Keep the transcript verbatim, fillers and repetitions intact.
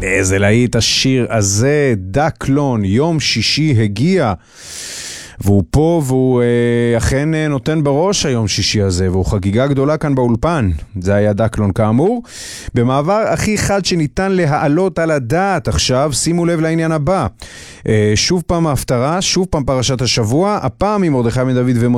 איזה להיט השיר הזה, דקלון, יום שישי הגיע. והוא פה והוא אה, אכן אה, נותן בראש היום שישי הזה, והוא חגיגה גדולה כאן באולפן. זה היה דקלון כאמור. במעבר הכי חד שניתן להעלות על הדעת עכשיו, שימו לב לעניין הבא. אה, שוב פעם ההפטרה, שוב פעם פרשת השבוע, הפעם עם מרדכי בן דוד ומשה